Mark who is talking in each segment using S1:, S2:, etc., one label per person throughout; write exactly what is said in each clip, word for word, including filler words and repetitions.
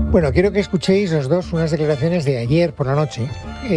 S1: Bueno, quiero que escuchéis los dos unas declaraciones de ayer por la noche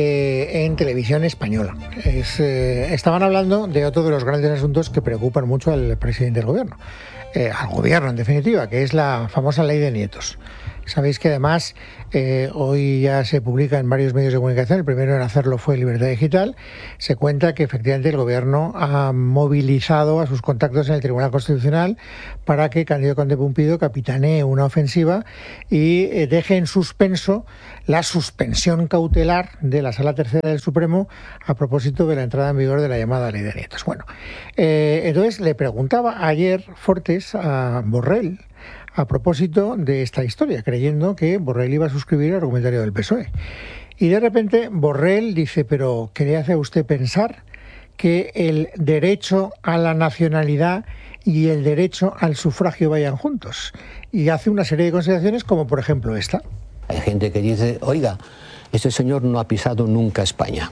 S1: eh, en televisión española. Es, eh, estaban hablando de otro de los grandes asuntos que preocupan mucho al presidente del gobierno, eh, al gobierno en definitiva, que es la famosa ley de nietos. Sabéis que además eh, hoy ya se publica en varios medios de comunicación, el primero en hacerlo fue Libertad Digital, se cuenta que efectivamente el gobierno ha movilizado a sus contactos en el Tribunal Constitucional para que Cándido Conde Pumpido capitanee una ofensiva y eh, deje en suspenso la suspensión cautelar de la Sala Tercera del Supremo a propósito de la entrada en vigor de la llamada ley de nietos. Bueno, eh, entonces le preguntaba ayer Fortes a Borrell a propósito de esta historia, creyendo que Borrell iba a suscribir el argumentario del P S O E. Y de repente Borrell dice, pero ¿qué le hace a usted pensar que el derecho a la nacionalidad y el derecho al sufragio vayan juntos? Y hace una serie de consideraciones como por ejemplo esta.
S2: Hay gente que dice, oiga, este señor no ha pisado nunca España,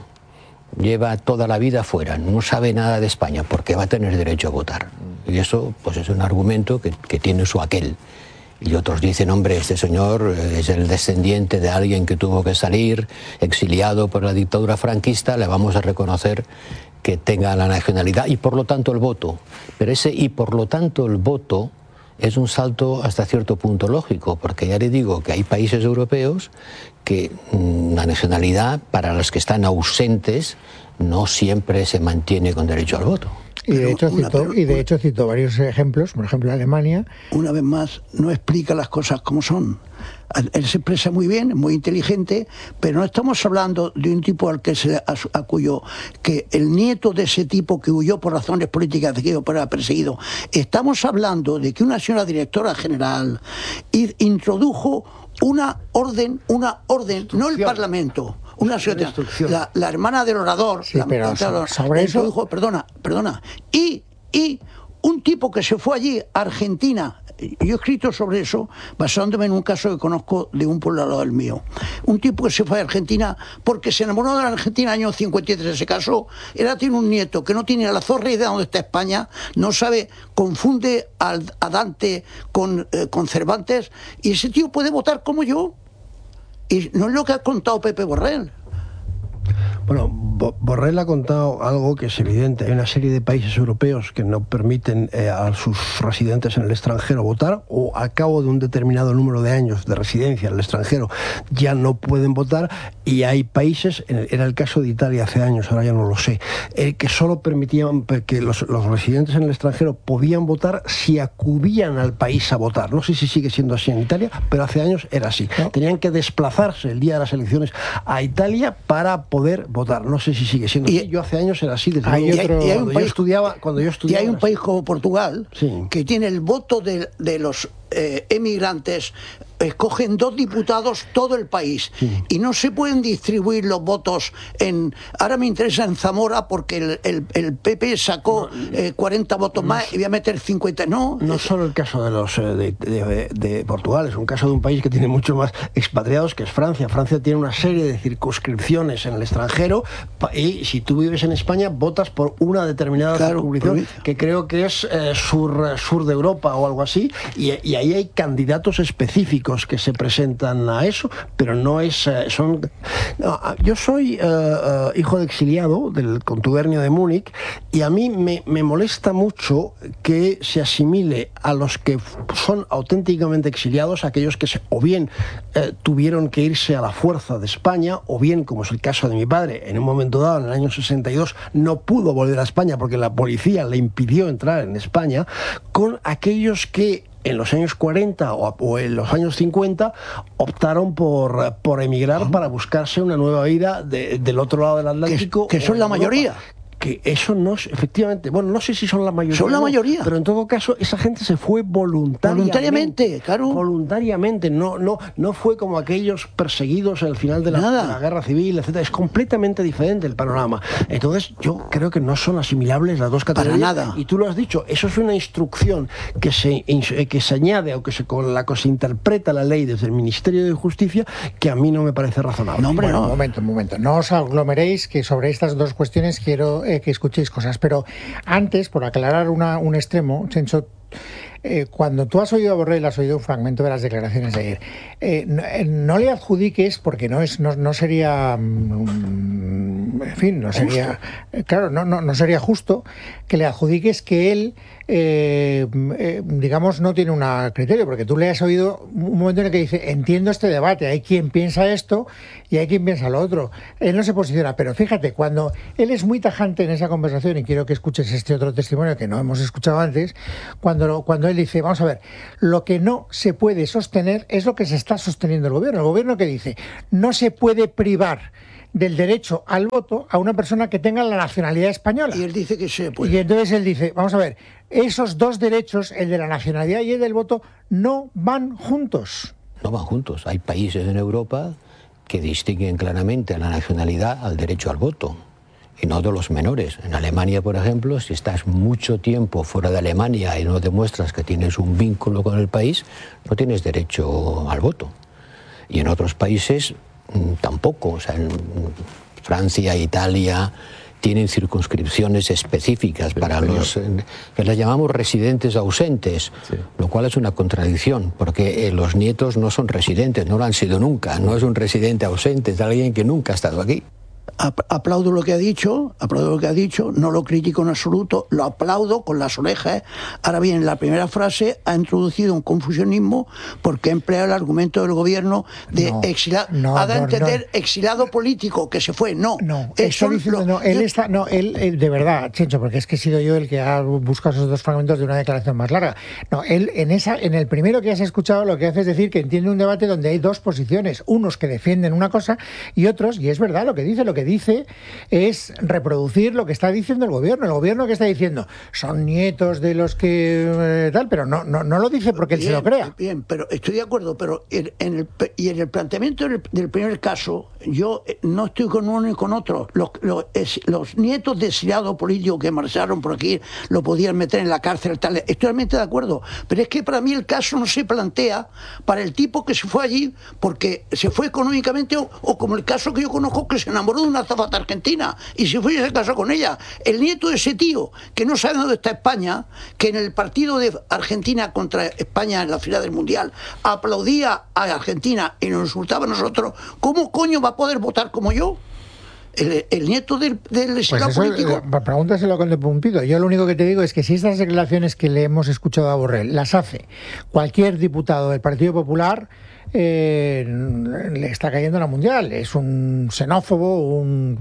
S2: lleva toda la vida fuera, no sabe nada de España, porque va a tener derecho a votar. Y eso pues es un argumento que, que tiene su aquel. Y otros dicen, hombre, este señor es el descendiente de alguien que tuvo que salir, exiliado por la dictadura franquista, le vamos a reconocer que tenga la nacionalidad y por lo tanto el voto. Pero ese y por lo tanto el voto es un salto hasta cierto punto lógico, porque ya le digo que hay países europeos que mmm, la nacionalidad para los que están ausentes no siempre se mantiene con derecho al voto.
S1: Y de, hecho, una, citó, pero, y de hecho citó varios ejemplos, por ejemplo Alemania.
S3: Una vez más, no explica las cosas como son. Él se expresa muy bien, muy inteligente, pero no estamos hablando de un tipo al que se acuyó, que el nieto de ese tipo que huyó por razones políticas de que era perseguido. Estamos hablando de que una señora directora general introdujo una orden, una orden, no el Parlamento. Una ciudad, la, la hermana del orador,
S1: sí,
S3: la,
S1: pero
S3: la,
S1: sobre eso
S3: dijo, perdona, perdona, y, y un tipo que se fue allí a Argentina, yo he escrito sobre eso basándome en un caso que conozco de un pueblo al lado del mío, un tipo que se fue a Argentina porque se enamoró de la Argentina en el año cincuenta y tres, se casó, era tiene un nieto que no tiene la zorra idea de dónde está España, no sabe, confunde al, a Dante con, eh, con Cervantes, y ese tío puede votar como yo. Y no es lo que ha contado Pepe Borrell.
S4: Bueno, Borrell ha contado algo que es evidente. Hay una serie de países europeos que no permiten eh, a sus residentes en el extranjero votar, o al cabo de un determinado número de años de residencia en el extranjero ya no pueden votar, y hay países, era el caso de Italia hace años, ahora ya no lo sé, eh, que solo permitían que los, los residentes en el extranjero podían votar si acudían al país a votar. No sé si sigue siendo así en Italia, pero hace años era así. ¿No? Tenían que desplazarse el día de las elecciones a Italia para poder votar. No sé si sigue siendo así. Yo hace años era así. Desde
S1: hay
S4: luego,
S1: otro,
S3: y hay un
S4: cuando,
S3: país,
S4: yo estudiaba, cuando yo estudiaba...
S3: Y hay un país como Portugal,
S4: sí,
S3: que tiene el voto de, de los eh, emigrantes, escogen dos diputados todo el país, sí, y no se pueden distribuir los votos en... Ahora me interesa en Zamora porque el, el, el P P sacó no, eh, cuarenta votos no, más y voy a meter cincuenta. No,
S4: no es solo el caso de los de, de, de Portugal, es un caso de un país que tiene mucho más expatriados, que es Francia. Francia tiene una serie de circunscripciones en el extranjero, y si tú vives en España votas por una determinada
S3: claro,
S4: circunscripción, que creo que es eh, sur, sur de Europa o algo así, y, y ahí hay candidatos específicos que se presentan a eso, pero no es... Uh, son no, yo soy uh, uh, hijo de exiliado del contubernio de Múnich, y a mí me, me molesta mucho que se asimile a los que son auténticamente exiliados, aquellos que se, o bien uh, tuvieron que irse a la fuerza de España, o bien, como es el caso de mi padre, en un momento dado, en el año sesenta y dos, no pudo volver a España porque la policía le impidió entrar en España, con aquellos que en los años cuarenta o, o en los años cincuenta optaron por, por emigrar oh. para buscarse una nueva vida de, del otro lado del Atlántico.
S3: Que, que son la Europa. Mayoría.
S4: Que eso no es, efectivamente, bueno, no sé si son la mayoría.
S3: Son la
S4: no,
S3: mayoría.
S4: Pero en todo caso, esa gente se fue voluntariamente.
S3: Voluntariamente, claro.
S4: Voluntariamente, no, no, no fue como aquellos perseguidos al final de la, de la guerra civil, etcétera. Es completamente diferente el panorama. Entonces, yo creo que no son asimilables las dos categorías.
S3: Para nada.
S4: Y tú lo has dicho, eso es una instrucción que se, que se añade o que se, con la que se interpreta la ley desde el Ministerio de Justicia, que a mí no me parece razonable.
S1: No, hombre, bueno, no. Un momento, un momento. No os aglomeréis, que sobre estas dos cuestiones quiero... que escuchéis cosas, pero antes, por aclarar una, un extremo, Chencho, eh, cuando tú has oído a Borrell, has oído un fragmento de las declaraciones de ayer, eh, no, eh, no le adjudiques, porque no es no, no sería, mm, en fin, no sería, eh, claro, no, no, no sería justo que le adjudiques que él, eh, eh, digamos, no tiene un criterio, porque tú le has oído un momento en el que dice, entiendo este debate, hay quien piensa esto y hay quien piensa lo otro. Él no se posiciona, pero fíjate, cuando él es muy tajante en esa conversación, y quiero que escuches este otro testimonio que no hemos escuchado antes, cuando, cuando él dice, vamos a ver, lo que no se puede sostener es lo que se está sosteniendo el gobierno. El gobierno que dice, no se puede privar del derecho al voto a una persona que tenga la nacionalidad española.
S3: Y él dice que se puede.
S1: Y entonces él dice, vamos a ver, esos dos derechos, el de la nacionalidad y el del voto, no van juntos.
S2: No van juntos. Hay países en Europa que distinguen claramente a la nacionalidad al derecho al voto, y no de los menores. En Alemania, por ejemplo, si estás mucho tiempo fuera de Alemania y no demuestras que tienes un vínculo con el país, no tienes derecho al voto. Y en otros países tampoco. O sea, en Francia, Italia tienen circunscripciones específicas para los que las llamamos residentes ausentes, sí. Lo cual es una contradicción, porque eh, los nietos no son residentes, no lo han sido nunca, no es un residente ausente, es alguien que nunca ha estado aquí.
S3: Aplaudo lo que ha dicho, aplaudo lo que ha dicho, no lo critico en absoluto, lo aplaudo con las orejas. Ahora bien, la primera frase ha introducido un confusionismo porque emplea el argumento del gobierno de no, exilado, no, ha de no, entender no. exilado político que se fue, no.
S1: No, eso diciendo, no, él yo... está, no, él, él, de verdad, Chencho, porque es que he sido yo el que ha buscado esos dos fragmentos de una declaración más larga. No, él en esa, en el primero que has escuchado lo que hace es decir que entiende un debate donde hay dos posiciones, unos que defienden una cosa y otros, y es verdad lo que dice, lo que dice es reproducir lo que está diciendo el gobierno. El gobierno que está diciendo son nietos de los que eh, tal, pero no, no, no lo dice porque bien, él se lo crea.
S3: Bien, pero estoy de acuerdo, pero en, en el, y en el planteamiento del, del primer caso, yo no estoy con uno ni con otro. Los, los, es, los nietos de exiliados políticos que marcharon por aquí lo podían meter en la cárcel, tal. Estoy totalmente de acuerdo, pero es que para mí el caso no se plantea para el tipo que se fue allí porque se fue económicamente o, o como el caso que yo conozco que se enamoró de una azafata argentina y se fue y se casó con ella. El nieto de ese tío que no sabe dónde está España, que en el partido de Argentina contra España en la final del Mundial aplaudía a Argentina y nos insultaba a nosotros, ¿cómo coño va a poder votar como yo? El, el nieto del, del exilado pues político.
S1: Pregúntaselo con de Pumpido. Yo lo único que te digo es que si estas declaraciones que le hemos escuchado a Borrell las hace cualquier diputado del Partido Popular, eh, le está cayendo la mundial. Es un xenófobo, un,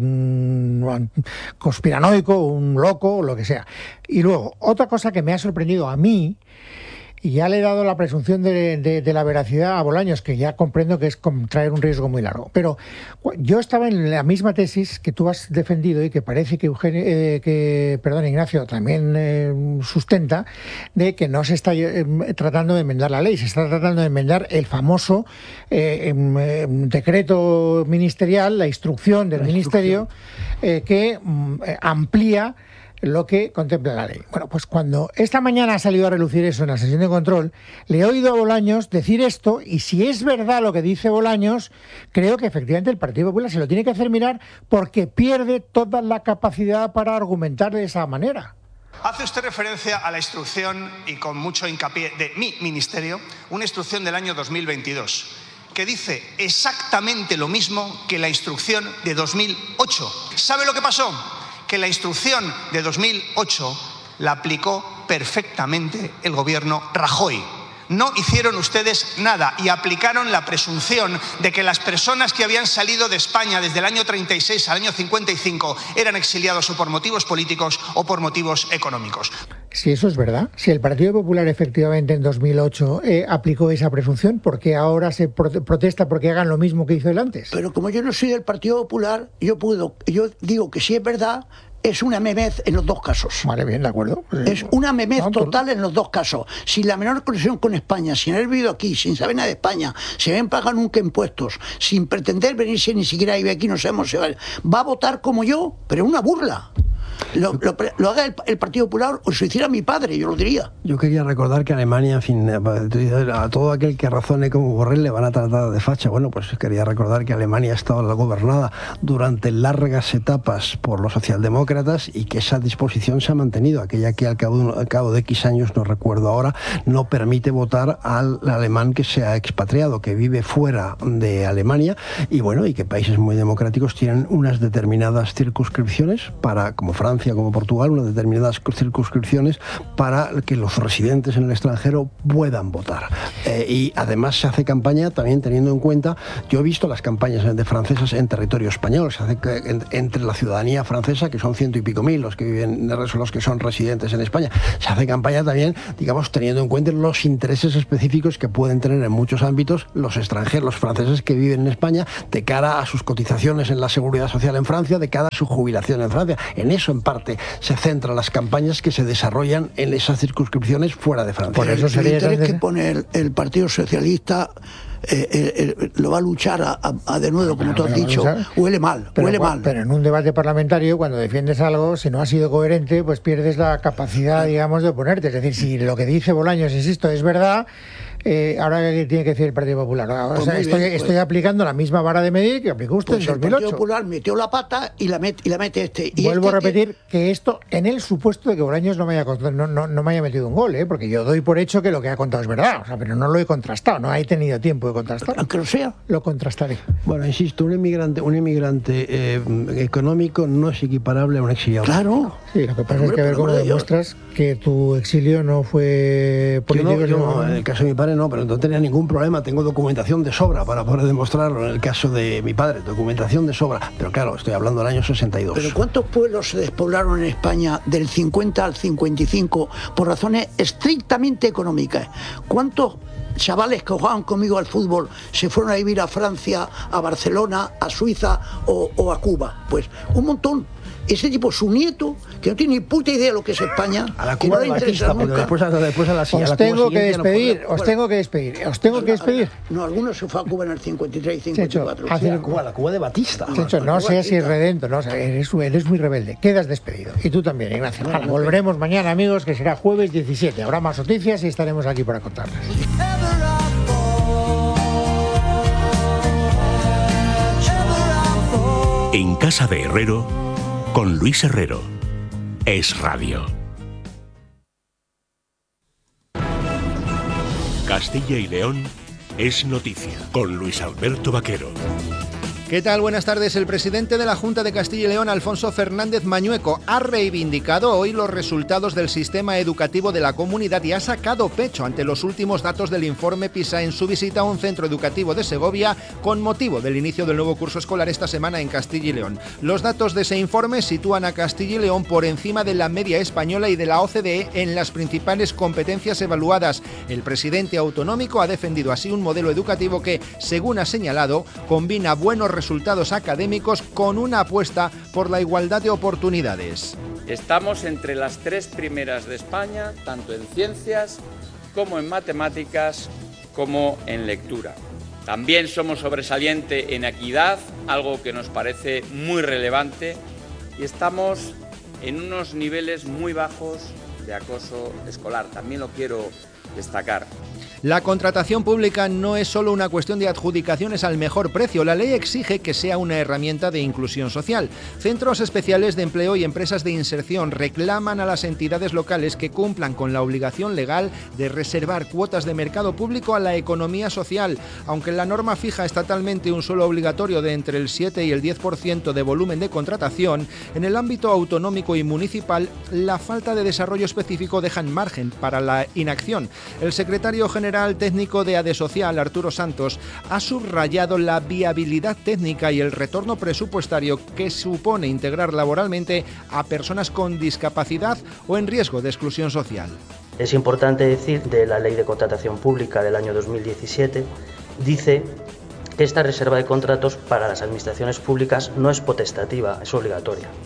S1: un conspiranoico, un loco, lo que sea. Y luego, otra cosa que me ha sorprendido a mí, y ya le he dado la presunción de, de, de la veracidad a Bolaños, que ya comprendo que es traer un riesgo muy largo. Pero yo estaba en la misma tesis que tú has defendido y que parece que, Eugenio, eh, que perdón, Ignacio también eh, sustenta, de que no se está eh, tratando de enmendar la ley, se está tratando de enmendar el famoso eh, eh, decreto ministerial, la instrucción del la ministerio, instrucción. Eh, que eh, amplía lo que contempla la ley. Bueno, pues cuando esta mañana ha salido a relucir eso en la sesión de control, le he oído a Bolaños decir esto, y si es verdad lo que dice Bolaños, creo que efectivamente el Partido Popular se lo tiene que hacer mirar porque pierde toda la capacidad para argumentar de esa manera.
S5: Hace usted referencia a la instrucción, y con mucho hincapié, de mi ministerio, una instrucción del año dos mil veintidós, que dice exactamente lo mismo que la instrucción de dos mil ocho. ¿Sabe lo que pasó? Que la instrucción de dos mil ocho la aplicó perfectamente el gobierno Rajoy. No hicieron ustedes nada y aplicaron la presunción de que las personas que habían salido de España desde el año treinta y seis al año cincuenta y cinco eran exiliados o por motivos políticos o por motivos económicos.
S1: Si eso es verdad, si el Partido Popular efectivamente en dos mil ocho eh, aplicó esa presunción, ¿por qué ahora se pro- protesta porque hagan lo mismo que hizo él antes?
S3: Pero como yo no soy del Partido Popular, yo puedo, yo digo que si es verdad, es una memez en los dos casos.
S1: Vale, bien, de acuerdo. Pues,
S3: es una memez
S1: no,
S3: total
S1: por...
S3: en los dos casos. Sin la menor conexión con España, sin haber vivido aquí, sin saber nada de España, sin haber pagado nunca impuestos, sin pretender venirse ni siquiera a vivir aquí, no sabemos si va, va a votar como yo, pero es una burla. lo, lo, lo haga el, el Partido Popular o se hiciera mi padre, yo lo diría.
S4: Yo quería recordar que Alemania, en fin, a todo aquel que razone como Borrell le van a tratar de facha. Bueno, pues quería recordar que Alemania ha estado gobernada durante largas etapas por los socialdemócratas y que esa disposición se ha mantenido, aquella que al cabo, al cabo de X años, no recuerdo ahora, no permite votar al alemán que se ha expatriado, que vive fuera de Alemania, y bueno, y que países muy democráticos tienen unas determinadas circunscripciones para, como Francia, como Portugal, unas determinadas circunscripciones para que los residentes en el extranjero puedan votar. Eh, y además se hace campaña también teniendo en cuenta, yo he visto las campañas de francesas en territorio español, se hace en, entre la ciudadanía francesa, que son ciento y pico mil los que viven, los que son residentes en España, se hace campaña también, digamos, teniendo en cuenta los intereses específicos que pueden tener en muchos ámbitos los extranjeros, los franceses que viven en España, de cara a sus cotizaciones en la seguridad social en Francia, de cara a su jubilación en Francia. En eso, en parte, se centran las campañas que se desarrollan en esas circunscripciones fuera de Francia.
S3: Por eso el, sería el interés que pone el, el Partido Socialista eh, eh, eh, lo va a luchar a, a, a de nuevo, como tú has dicho, huele mal,
S1: pero,
S3: huele mal.
S1: Pero en un debate parlamentario, cuando defiendes algo, si no has sido coherente, pues pierdes la capacidad, digamos, de oponerte. Es decir, si lo que dice Bolaños, insisto, es verdad, Eh, ahora que tiene que decir el Partido Popular. O
S3: pues
S1: sea, estoy,
S3: bien, pues,
S1: estoy aplicando la misma vara de medir que aplicó usted
S3: pues
S1: en dos mil ocho.
S3: El Partido Popular metió la pata y la, met, y la mete este. Y
S1: Vuelvo
S3: este,
S1: a repetir que esto, en el supuesto de que Bolaños no me haya, no, no, no me haya metido un gol, ¿eh? Porque yo doy por hecho que lo que ha contado es verdad, o sea, pero no lo he contrastado, no he tenido tiempo de contrastarlo.
S3: Aunque lo sea.
S1: Lo contrastaré.
S4: Bueno, insisto, un inmigrante, un inmigrante eh, económico no es equiparable a un exiliado.
S3: Claro.
S1: Sí, lo que pasa es que a ver cómo demuestras que tu exilio no fue político.
S4: Yo no, yo
S1: no,
S4: en el caso de mi padre no, pero no tenía ningún problema, tengo documentación de sobra para poder demostrarlo. En el caso de mi padre, documentación de sobra, pero claro, estoy hablando del año sesenta y dos.
S3: ¿Pero cuántos pueblos se despoblaron en España del cincuenta al cincuenta y cinco por razones estrictamente económicas? ¿Cuántos chavales que jugaban conmigo al fútbol se fueron a vivir a Francia, a Barcelona, a Suiza o, o a Cuba? Pues un montón. Ese tipo, su nieto, que no tiene ni puta idea de lo que es España,
S4: a la
S3: que
S4: Cuba
S3: no le interesa nunca.
S4: Después, después a la,
S1: os
S4: a la
S1: tengo
S4: Cuba
S1: que despedir,
S3: no
S1: os tengo que despedir, os tengo que despedir.
S3: No, algunos se fue a Cuba en el cincuenta y tres y cincuenta y cuatro.
S1: Checho,
S4: sí, la, Cuba, la Cuba de Batista.
S1: Checho, no seas irredento, no, eres, eres muy rebelde. Quedas despedido. Y tú también, Ignacio. Bueno, no, volveremos no, mañana, amigos, que será jueves diecisiete. Habrá más noticias y estaremos aquí para contarlas.
S6: En Casa de Herrero, con Luis Herrero. Es Radio. Castilla y León es noticia, con Luis Alberto Vaquero.
S7: ¿Qué tal? Buenas tardes. El presidente de la Junta de Castilla y León, Alfonso Fernández Mañueco, ha reivindicado hoy los resultados del sistema educativo de la comunidad y ha sacado pecho ante los últimos datos del informe PISA en su visita a un centro educativo de Segovia con motivo del inicio del nuevo curso escolar esta semana en Castilla y León. Los datos de ese informe sitúan a Castilla y León por encima de la media española y de la O C D E en las principales competencias evaluadas. El presidente autonómico ha defendido así un modelo educativo que, según ha señalado, combina buenos resultados académicos con una apuesta por la igualdad de oportunidades.
S8: Estamos entre las tres primeras de España, tanto en ciencias como en matemáticas, como en lectura. También somos sobresaliente en equidad, algo que nos parece muy relevante, y estamos en unos niveles muy bajos de acoso escolar. También lo quiero destacar.
S7: La contratación pública no es solo una cuestión de adjudicaciones al mejor precio. La ley exige que sea una herramienta de inclusión social. Centros especiales de empleo y empresas de inserción reclaman a las entidades locales que cumplan con la obligación legal de reservar cuotas de mercado público a la economía social. Aunque la norma fija estatalmente un suelo obligatorio de entre el siete y el diez por ciento de volumen de contratación, en el ámbito autonómico y municipal, la falta de desarrollo específico deja margen para la inacción. El secretario general técnico de Adesocial, Arturo Santos, ha subrayado la viabilidad técnica y el retorno presupuestario que supone integrar laboralmente a personas con discapacidad o en riesgo de exclusión social.
S9: Es importante decir de la Ley de Contratación Pública del año dos mil diecisiete, dice que esta reserva de contratos para las administraciones públicas no es potestativa, es obligatoria.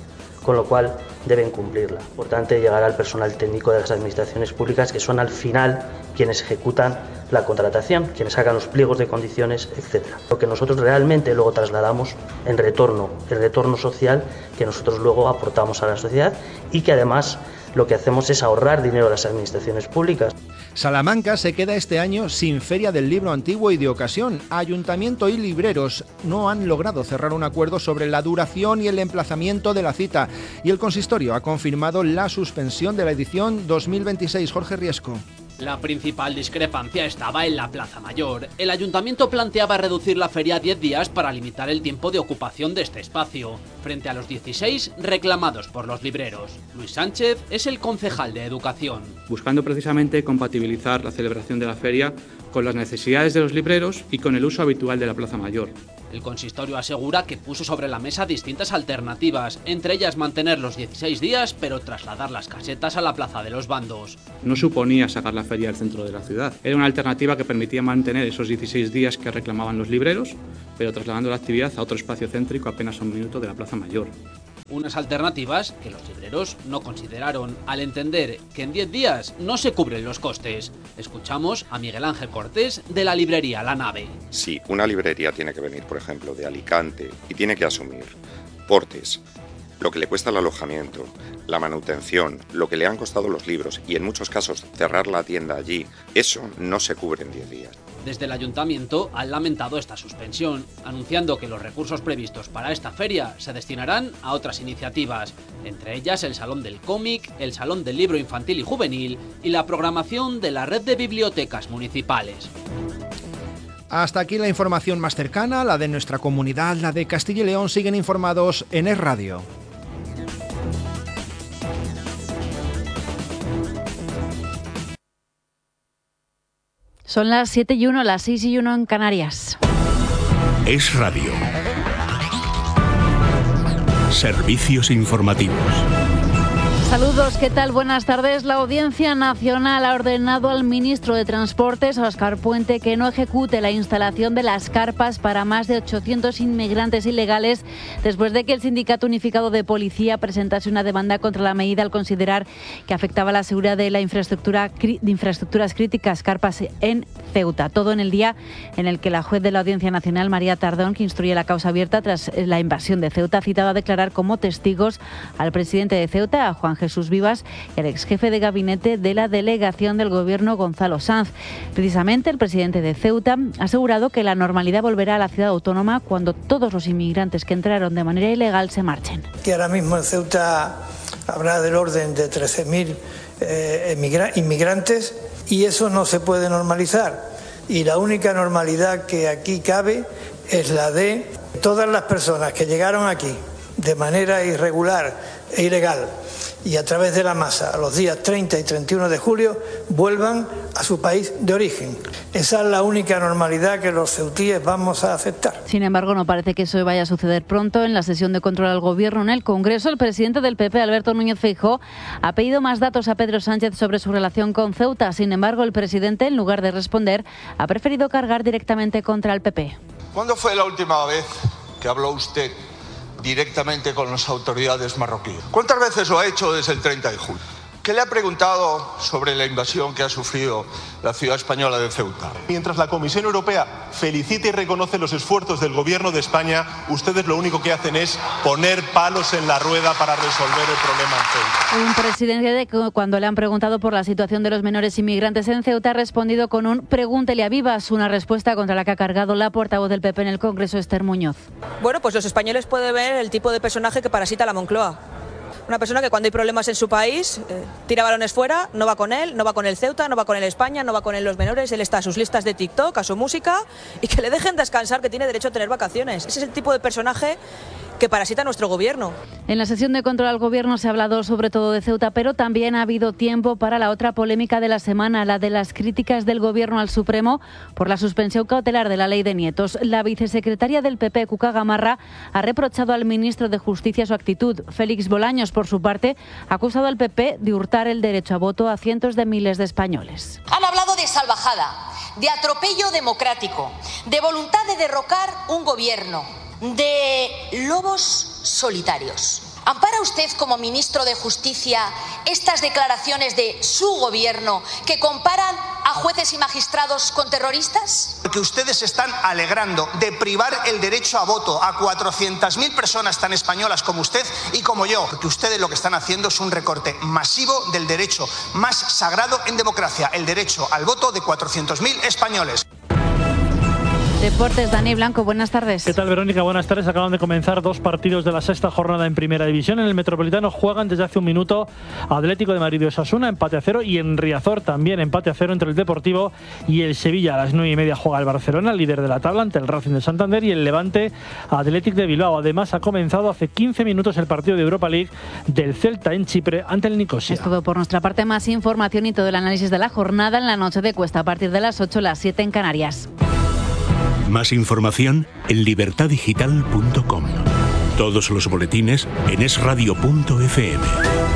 S9: con lo cual deben cumplirla. Importante llegar al personal técnico de las administraciones públicas, que son al final quienes ejecutan la contratación, quienes hagan los pliegos de condiciones, etcétera. Lo que nosotros realmente luego trasladamos en retorno, el retorno social que nosotros luego aportamos a la sociedad y que además lo que hacemos es ahorrar dinero a las administraciones públicas.
S7: Salamanca se queda este año sin Feria del Libro Antiguo y de Ocasión. Ayuntamiento y libreros no han logrado cerrar un acuerdo sobre la duración y el emplazamiento de la cita. Y el consistorio ha confirmado la suspensión de la edición dos mil veintiséis. Jorge Riesco.
S10: La principal discrepancia estaba en la Plaza Mayor. El ayuntamiento planteaba reducir la feria a diez días para limitar el tiempo de ocupación de este espacio, frente a los dieciséis reclamados por los libreros. Luis Sánchez es el concejal de Educación.
S11: Buscando precisamente compatibilizar la celebración de la feria con las necesidades de los libreros y con el uso habitual de la Plaza Mayor.
S10: El consistorio asegura que puso sobre la mesa distintas alternativas, entre ellas mantener los dieciséis días, pero trasladar las casetas a la Plaza de los Bandos.
S11: No suponía sacar la feria al centro de la ciudad. Era una alternativa que permitía mantener esos dieciséis días que reclamaban los libreros, pero trasladando la actividad a otro espacio céntrico apenas a un minuto de la Plaza Mayor.
S10: Unas alternativas que los libreros no consideraron, al entender que en diez días no se cubren los costes. Escuchamos a Miguel Ángel Cortés de la librería La Nave.
S12: Si una librería tiene que venir, por ejemplo, de Alicante y tiene que asumir portes, lo que le cuesta el alojamiento, la manutención, lo que le han costado los libros y en muchos casos cerrar la tienda allí, eso no se cubre en diez días.
S10: Desde el ayuntamiento han lamentado esta suspensión, anunciando que los recursos previstos para esta feria se destinarán a otras iniciativas, entre ellas el Salón del Cómic, el Salón del Libro Infantil y Juvenil y la programación de la red de bibliotecas municipales.
S7: Hasta aquí la información más cercana, la de nuestra comunidad, la de Castilla y León. Siguen informados en Es Radio.
S13: Son las siete y uno, las seis y uno en Canarias.
S6: Es Radio. Servicios informativos.
S13: Saludos, ¿qué tal? Buenas tardes. La Audiencia Nacional ha ordenado al ministro de Transportes, Óscar Puente, que no ejecute la instalación de las carpas para más de ochocientos inmigrantes ilegales después de que el Sindicato Unificado de Policía presentase una demanda contra la medida al considerar que afectaba la seguridad de la infraestructura de infraestructuras críticas, carpas en Ceuta. Todo en el día en el que la juez de la Audiencia Nacional, María Tardón, que instruye la causa abierta tras la invasión de Ceuta, ha citado a declarar como testigos al presidente de Ceuta, a Juan Jesús Vivas, y al ex jefe de gabinete de la delegación del gobierno, Gonzalo Sanz. Precisamente el presidente de Ceuta ha asegurado que la normalidad volverá a la ciudad autónoma cuando todos los inmigrantes que entraron de manera ilegal se marchen.
S14: Que ahora mismo en Ceuta habrá del orden de trece mil eh, inmigrantes y eso no se puede normalizar. Y la única normalidad que aquí cabe es la de todas las personas que llegaron aquí de manera irregular e ilegal y a través de la masa a los días treinta y treinta y uno de julio vuelvan a su país de origen. Esa es la única normalidad que los ceutíes vamos a aceptar.
S13: Sin embargo, no parece que eso vaya a suceder pronto. En la sesión de control al Gobierno en el Congreso, el presidente del P P, Alberto Núñez Feijóo, ha pedido más datos a Pedro Sánchez sobre su relación con Ceuta. Sin embargo, el presidente, en lugar de responder, ha preferido cargar directamente contra el P P.
S15: ¿Cuándo fue la última vez que habló usted directamente con las autoridades marroquíes? ¿Cuántas veces lo ha hecho desde el treinta de julio? ¿Qué le ha preguntado sobre la invasión que ha sufrido la ciudad española de Ceuta?
S16: Mientras la Comisión Europea felicita y reconoce los esfuerzos del Gobierno de España, ustedes lo único que hacen es poner palos en la rueda para resolver el problema en Ceuta.
S13: Un presidente que cuando le han preguntado por la situación de los menores inmigrantes en Ceuta ha respondido con un pregúntele a Vivas, una respuesta contra la que ha cargado la portavoz del P P en el Congreso, Esther Muñoz.
S17: Bueno, pues los españoles pueden ver el tipo de personaje que parasita la Moncloa. Una persona que cuando hay problemas en su país eh, tira balones fuera, no va con él, no va con el Ceuta, no va con el España, no va con él los menores, él está a sus listas de TikTok, a su música y que le dejen descansar, que tiene derecho a tener vacaciones. Ese es el tipo de personaje que parasita nuestro gobierno.
S13: En la sesión de control al Gobierno se ha hablado sobre todo de Ceuta, pero también ha habido tiempo para la otra polémica de la semana, la de las críticas del Gobierno al Supremo por la suspensión cautelar de la ley de nietos. La vicesecretaria del P P, Cuca Gamarra, ha reprochado al ministro de Justicia su actitud. Félix Bolaños, por su parte, ha acusado al P P de hurtar el derecho a voto a cientos de miles de españoles.
S18: Han hablado de salvajada, de atropello democrático, de voluntad de derrocar un gobierno, de lobos solitarios. ¿Ampara usted como ministro de Justicia estas declaraciones de su gobierno que comparan a jueces y magistrados con terroristas?
S5: Que ustedes se están alegrando de privar el derecho a voto a cuatrocientas mil personas tan españolas como usted y como yo, porque ustedes lo que están haciendo es un recorte masivo del derecho más sagrado en democracia, el derecho al voto de cuatrocientos mil españoles.
S13: Deportes, Dani Blanco, buenas tardes.
S19: ¿Qué tal, Verónica? Buenas tardes. Acaban de comenzar dos partidos de la sexta jornada en Primera División. En el Metropolitano juegan desde hace un minuto Atlético de Madrid y Osasuna, empate a cero, y en Riazor también empate a cero entre el Deportivo y el Sevilla. A las nueve y media juega el Barcelona, líder de la tabla, ante el Racing de Santander, y el Levante Athletic de Bilbao. Además, ha comenzado hace quince minutos el partido de Europa League del Celta en Chipre ante el Nicosia.
S13: Es todo por nuestra parte. Más información y todo el análisis de la jornada en la noche de Cuesta a partir de las ocho, las siete en Canarias.
S6: Más información en libertad digital punto com. Todos los boletines en es radio punto efe eme.